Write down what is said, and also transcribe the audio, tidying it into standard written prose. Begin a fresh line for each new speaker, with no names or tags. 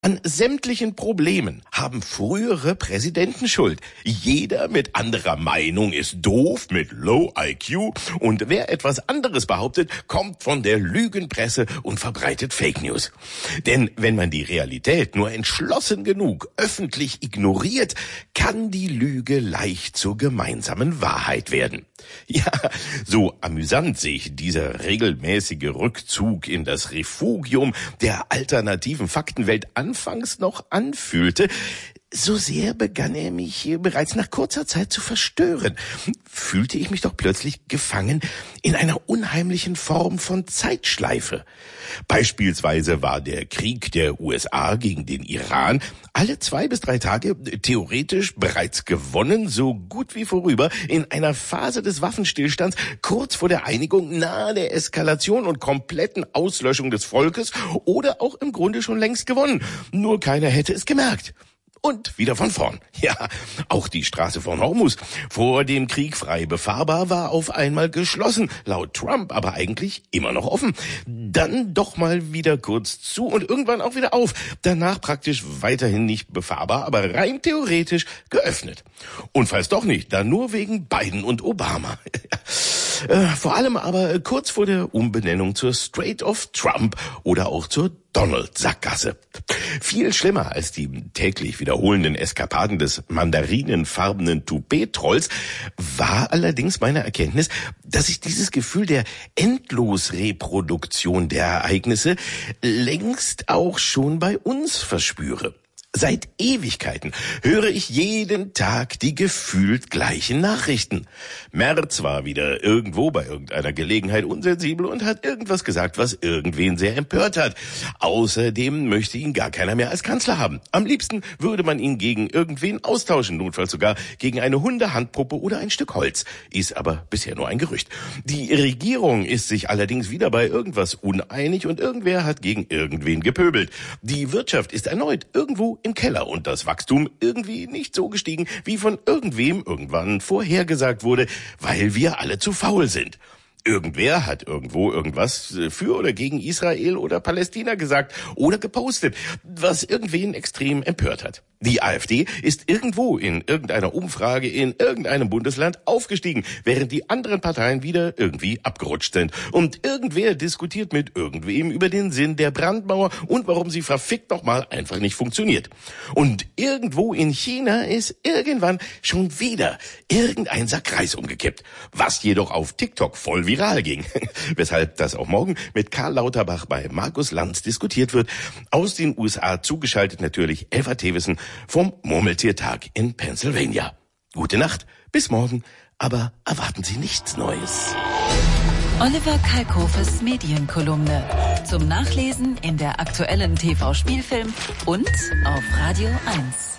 An sämtlichen Problemen haben frühere Präsidenten Schuld. Jeder mit anderer Meinung ist doof mit Low IQ und wer etwas anderes behauptet, kommt von der Lügenpresse und verbreitet Fake News. Denn wenn man die Realität nur entschlossen genug öffentlich ignoriert, kann die Lüge leicht zur gemeinsamen Wahrheit werden. Ja, so amüsant sich dieser regelmäßige Rückzug in das Refugium der alternativen Faktenwelt anfangs noch anfühlte, so sehr begann er mich bereits nach kurzer Zeit zu verstören. Fühlte ich mich doch plötzlich gefangen in einer unheimlichen Form von Zeitschleife. Beispielsweise war der Krieg der USA gegen den Iran alle 2 bis 3 Tage theoretisch bereits gewonnen, so gut wie vorüber, in einer Phase des Waffenstillstands, kurz vor der Einigung, nahe der Eskalation und kompletten Auslöschung des Volkes oder auch im Grunde schon längst gewonnen. Nur keiner hätte es gemerkt. Und wieder von vorn. Ja, auch die Straße von Hormuz, vor dem Krieg frei befahrbar, war auf einmal geschlossen, laut Trump aber eigentlich immer noch offen. Dann doch mal wieder kurz zu und irgendwann auch wieder auf. Danach praktisch weiterhin nicht befahrbar, aber rein theoretisch geöffnet. Und falls doch nicht, dann nur wegen Biden und Obama. Vor allem aber kurz vor der Umbenennung zur Strait of Trump oder auch zur Donald-Sackgasse. Viel schlimmer als die täglich wiederholenden Eskapaden des mandarinenfarbenen Toupet-Trolls war allerdings meine Erkenntnis, dass ich dieses Gefühl der Endlosreproduktion der Ereignisse längst auch schon bei uns verspüre. Seit Ewigkeiten höre ich jeden Tag die gefühlt gleichen Nachrichten. Merz war wieder irgendwo bei irgendeiner Gelegenheit unsensibel und hat irgendwas gesagt, was irgendwen sehr empört hat. Außerdem möchte ihn gar keiner mehr als Kanzler haben. Am liebsten würde man ihn gegen irgendwen austauschen, notfalls sogar gegen eine Hundehandpuppe oder ein Stück Holz. Ist aber bisher nur ein Gerücht. Die Regierung ist sich allerdings wieder bei irgendwas uneinig und irgendwer hat gegen irgendwen gepöbelt. Die Wirtschaft ist erneut irgendwo im Keller und das Wachstum irgendwie nicht so gestiegen, wie von irgendwem irgendwann vorhergesagt wurde, weil wir alle zu faul sind. Irgendwer hat irgendwo irgendwas für oder gegen Israel oder Palästina gesagt oder gepostet, was irgendwen extrem empört hat. Die AfD ist irgendwo in irgendeiner Umfrage in irgendeinem Bundesland aufgestiegen, während die anderen Parteien wieder irgendwie abgerutscht sind. Und irgendwer diskutiert mit irgendwem über den Sinn der Brandmauer und warum sie verfickt nochmal einfach nicht funktioniert. Und irgendwo in China ist irgendwann schon wieder irgendein Sack Reis umgekippt, was jedoch auf TikTok voll viral ging. Weshalb das auch morgen mit Karl Lauterbach bei Markus Lanz diskutiert wird. Aus den USA zugeschaltet natürlich Eva Thewissen vom Murmeltiertag in Pennsylvania. Gute Nacht, bis morgen, aber erwarten Sie nichts Neues.
Oliver Kalkofes Medienkolumne. Zum Nachlesen in der aktuellen TV-Spielfilm und auf Radio 1.